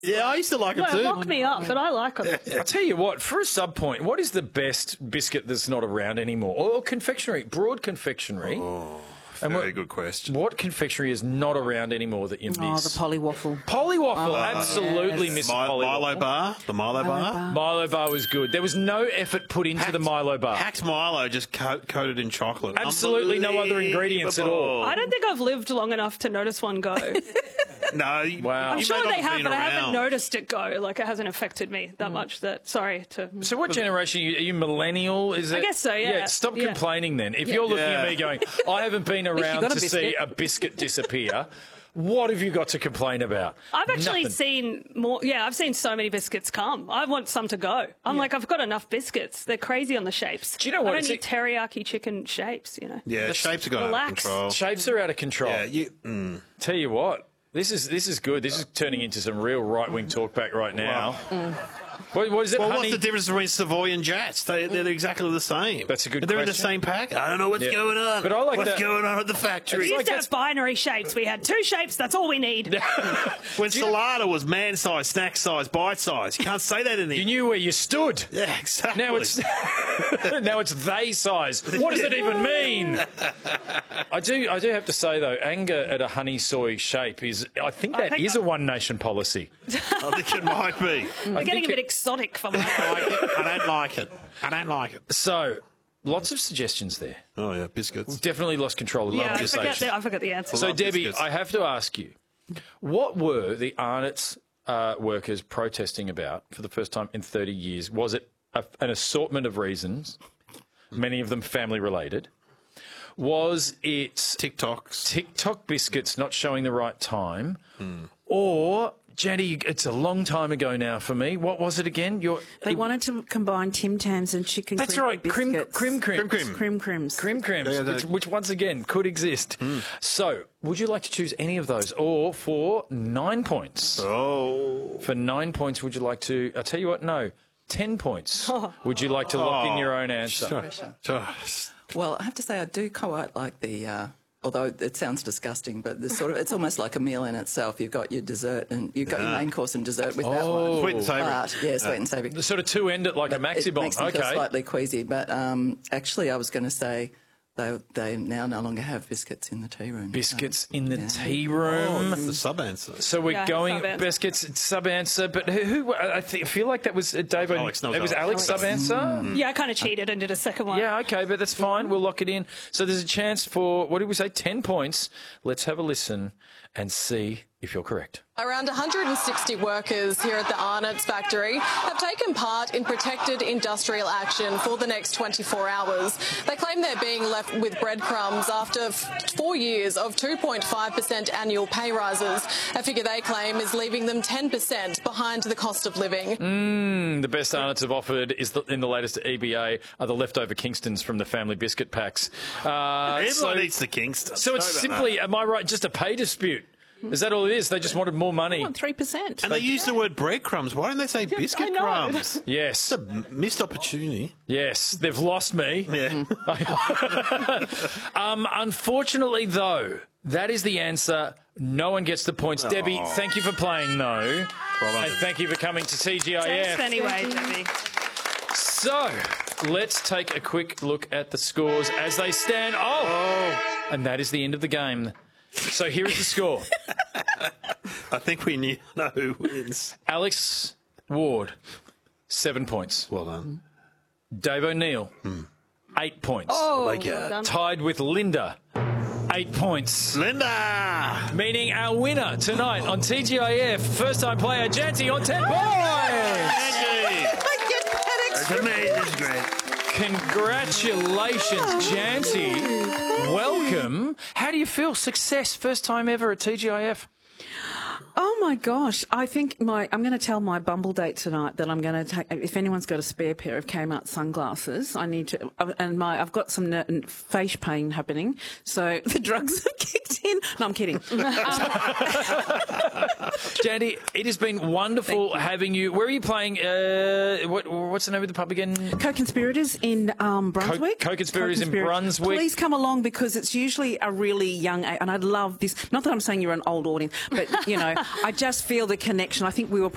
Yeah, I used to like them too. Lock me up, but I like them. I'll tell you what, for a sub point, what is the best biscuit that's not around anymore? Or confectionery, broad confectionery. Very good question. What confectionery is not around anymore that you miss? Oh, the polywaffle. Polywaffle, absolutely yes. miss Polywaffle. Milo bar, the Milo bar. Milo bar was good. There was no effort put into the Milo bar. Hacked Milo just coated in chocolate. Absolutely no other ingredients at all. I don't think I've lived long enough to notice one go. No, Wow. I'm you sure may not they have, been but I haven't around. noticed it go. Like, it hasn't affected me that much. Sorry to... So what generation are you millennial? Is it? I guess so, yeah. Stop Yeah. complaining then. If you're looking at Yeah. me going, I haven't been around got a to see a biscuit disappear, what have you got to complain about? I've actually Nothing. seen more. Yeah, I've seen so many biscuits come. I want some to go. I'm like, I've got enough biscuits. They're crazy on the shapes. Do you know what? I It's don't need teriyaki chicken shapes, you know. Yeah, shapes are going out of Relax. control. Shapes are out of control. Yeah, Tell you what, this is good. This is turning into some real right-wing talkback right now. What is it, Well, honey? what's the difference between Savoy and Jats? They're exactly the same. That's a good They're in the question. same pack. I don't know what's Yeah. going on. But I like what's that- going on at the factory. We used to have binary shapes. We had 2 shapes. That's all we need. When Salada was man size, snack size, bite size. You can't say that in You the. knew where you stood. Yeah, exactly. Now it's now it's they size. What does it even mean? I do have to say though, anger at a honey soy shape is. I think that is a one nation policy. I think it might be. We're getting a bit exotic for my... I don't like it. I don't like it. So, lots of suggestions there. Oh yeah, biscuits. Definitely lost control of the Yeah, I conversation. forgot the answer. So, love Debbie, biscuits. I have to ask you, what were the Arnott's workers protesting about for the first time in 30 years? Was it an assortment of reasons, many of them family related? Was it TikToks. TikTok biscuits not showing the right time? Or, Jenny, it's a long time ago now for me. What was it again? They wanted to combine Tim Tams and chicken That's crinkle right, Crim biscuits. Crims. Crim Crims. Crim Crims, which once again could exist. So, would you like to choose any of those? Or for 9 points? Oh. For 9 points, would you like to... I'll tell you what, no. 10 points. Would you like to lock in your own answer? Well, I have to say I do quite like the, although it sounds disgusting, but this sort of, it's almost like a meal in itself. You've got your dessert and you've got your main course and dessert with that one. Sweet and savoury. But, yeah, sweet and savoury. The sort of two-end it like a maxi It bomb. makes me feel Okay. slightly queasy, but actually I was going to say they now no longer have biscuits in the tea room. Biscuits in the yeah. tea room. That's the sub answer. So we're Yeah, going sub-answer. biscuits, sub-answer. But who I feel like that was Dave. Alex, no, it was Alex. Alex sub-answer? Yeah, I kind of cheated and did a second one. Yeah, okay, but that's fine. We'll lock it in. So there's a chance for, what did we say, 10 points. Let's have a listen and see if you're correct. Around 160 workers here at the Arnott's factory have taken part in protected industrial action for the next 24 hours. They claim they're being left with breadcrumbs after 4 years of 2.5% annual pay rises, a figure they claim is leaving them 10% behind the cost of living. The best Arnott's have offered is in the latest EBA are the leftover Kingstons from the family biscuit packs. Everyone eats the Kingston. So it's simply, am I right, just a pay dispute? Is that all it is? They just wanted more money. I want 3%. And they use the word breadcrumbs. Why don't they say biscuit I know. crumbs? Yes, It's a missed opportunity. yes, they've lost me. Yeah. Unfortunately, though, that is the answer. No one gets the points. Debbie, thank you for playing, though. And thank you for coming to TGIF. Thanks anyway, Debbie. So, let's take a quick look at the scores as they stand. Oh! And that is the end of the game. So here is the score. I think we know who wins. Alex Ward, 7 points. Well done. Dave O'Neill, 8 points. Oh, my God. well done. Tied with Linda, 8 points. Linda! Meaning our winner tonight on TGIF, first-time player Janty on 10 points. For me, this is great. Congratulations, Janty. Welcome. How do you feel? Success, first time ever at TGIF? Oh my gosh! I think I'm going to tell my Bumble date tonight that I'm going to take. If anyone's got a spare pair of Kmart sunglasses, I need to. And I've got some face pain happening, so the drugs have kicked in. No, I'm kidding. Janty, it has been wonderful having you. Where are you playing? What's the name of the pub again? Co-conspirators in Brunswick. Co-conspirators in Brunswick. Please come along because it's usually a really young age, and I love this. Not that I'm saying you're an old audience, but you know, I just feel the connection. I think we were